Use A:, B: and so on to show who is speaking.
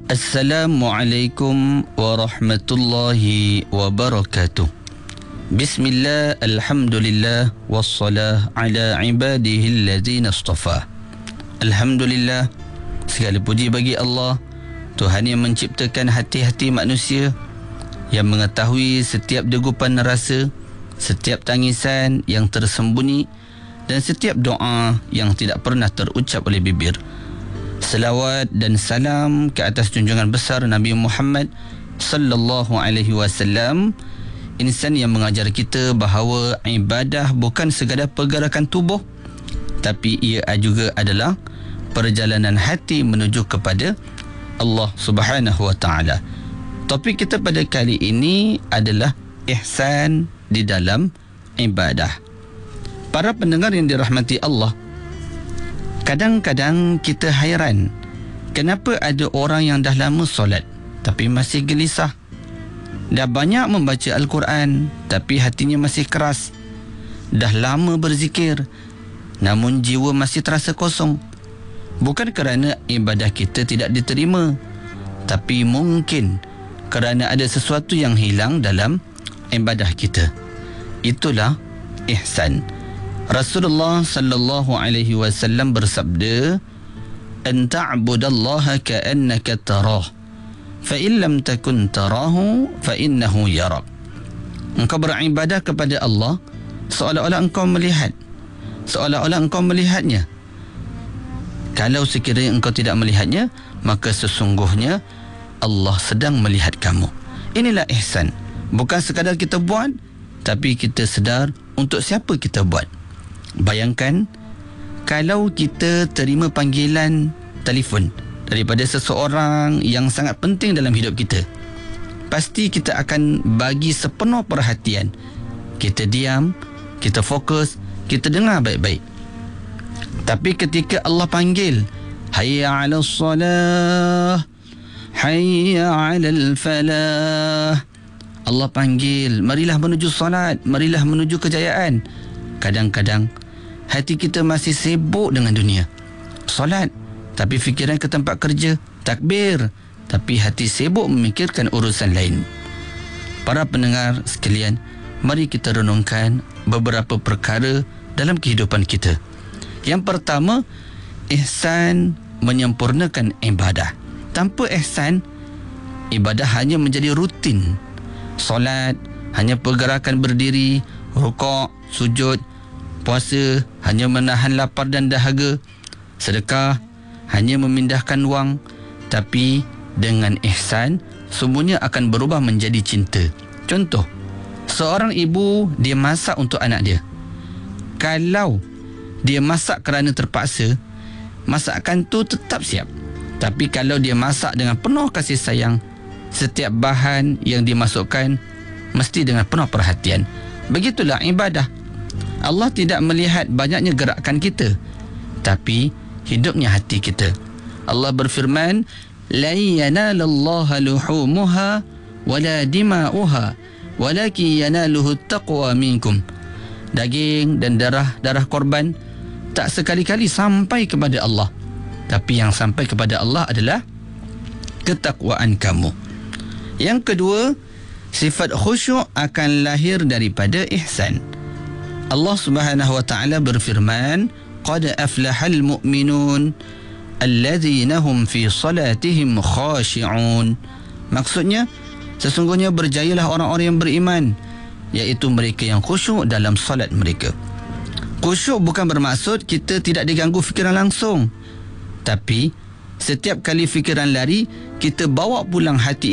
A: Assalamualaikum warahmatullahi wabarakatuh. Bismillah, alhamdulillah, wassalah ala ibadihi allazina istafa. Alhamdulillah, segala puji bagi Allah, Tuhan yang menciptakan hati-hati manusia, yang mengetahui setiap degupan rasa, setiap tangisan yang tersembunyi dan setiap doa yang tidak pernah terucap oleh bibir. Selawat dan salam ke atas junjungan besar Nabi Muhammad sallallahu alaihi wasallam, insan yang mengajar kita bahawa ibadah bukan sekadar pergerakan tubuh, tapi ia juga adalah perjalanan hati menuju kepada Allah Subhanahu wa taala. Topik kita pada kali ini adalah ihsan di dalam ibadah. Para pendengar yang dirahmati Allah, kadang-kadang kita hairan kenapa ada orang yang dah lama solat tapi masih gelisah. Dah banyak membaca Al-Quran tapi hatinya masih keras. Dah lama berzikir namun jiwa masih terasa kosong. Bukan kerana ibadah kita tidak diterima, tapi mungkin kerana ada sesuatu yang hilang dalam ibadah kita. Itulah ihsan. Rasulullah sallallahu alaihi wasallam bersabda, "An ta'budallaha ka'annaka tarah, fa in lam takun tarahu fa innahu yarak." Engkau beribadah kepada Allah seolah-olah engkau melihat, seolah-olah engkau melihatnya. Kalau sekiranya engkau tidak melihatnya, maka sesungguhnya Allah sedang melihat kamu. Inilah ihsan. Bukan sekadar kita buat, tapi kita sedar untuk siapa kita buat. Bayangkan kalau kita terima panggilan telefon daripada seseorang yang sangat penting dalam hidup kita, pasti kita akan bagi sepenuh perhatian. Kita diam, kita fokus, kita dengar baik-baik. Tapi ketika Allah panggil, hayya 'alas salah, hayya 'alal falah, Allah panggil, marilah menuju salat, marilah menuju kejayaan. Kadang-kadang hati kita masih sibuk dengan dunia. Solat, tapi fikiran ke tempat kerja. Takbir, tapi hati sibuk memikirkan urusan lain. Para pendengar sekalian, mari kita renungkan beberapa perkara dalam kehidupan kita. Yang pertama, ihsan menyempurnakan ibadah. Tanpa ihsan, ibadah hanya menjadi rutin. Solat hanya pergerakan berdiri, rukuk, sujud. Puasa hanya menahan lapar dan dahaga. Sedekah hanya memindahkan wang. Tapi dengan ihsan, semuanya akan berubah menjadi cinta. Contoh, seorang ibu, dia masak untuk anak dia. Kalau dia masak kerana terpaksa, masakan tu tetap siap. Tapi kalau dia masak dengan penuh kasih sayang, setiap bahan yang dimasukkan mesti dengan penuh perhatian. Begitulah ibadah. Allah tidak melihat banyaknya gerakan kita, tapi hidupnya hati kita. Allah berfirman, "La yanalallaha luhumuha wala dima'uha, walakin yanaluhu taqwa minkum." Daging dan darah korban tak sekali-kali sampai kepada Allah, tapi yang sampai kepada Allah adalah ketakwaan kamu. Yang kedua, sifat khusyuk akan lahir daripada ihsan. Allah Subhanahu wa taala berfirman, "Qad aflahal mu'minun allazina hum fi salatihim khashi'un." Maksudnya, sesungguhnya berjayalah orang-orang yang beriman, iaitu mereka yang khusyuk dalam solat mereka. Khusyuk bukan bermaksud kita tidak diganggu fikiran langsung, tapi setiap kali fikiran lari, kita bawa pulang hati